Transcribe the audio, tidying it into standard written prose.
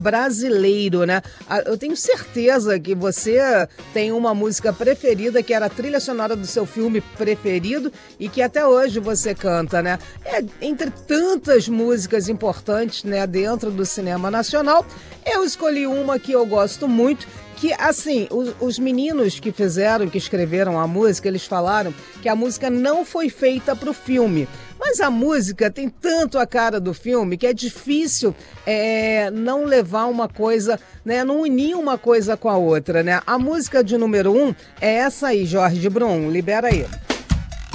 brasileiro, né? Eu tenho certeza que você tem uma música preferida que era a trilha sonora do seu filme preferido e que até hoje você canta, né? Entre tantas músicas importantes, né, dentro do cinema nacional, eu escolhi uma que eu gosto muito, que, assim, os meninos que escreveram a música, eles falaram que a música não foi feita para o filme. Mas a música tem tanto a cara do filme que é difícil não levar uma coisa, né, não unir uma coisa com a outra, né? A música de número 1 é essa aí, Jorge Brum, libera aí.